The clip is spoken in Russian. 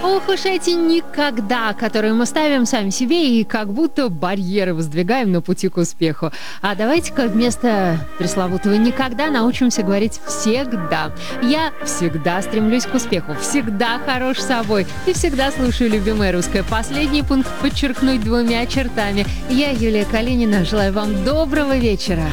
Ох уж эти «никогда», которые мы ставим сами себе и как будто барьеры воздвигаем на пути к успеху. А давайте-ка вместо пресловутого «никогда» научимся говорить «всегда». Я всегда стремлюсь к успеху, всегда хорош собой и всегда слушаю любимое русское. Последний пункт подчеркнуть двумя чертами. Я, Юлия Калинина, желаю вам доброго вечера.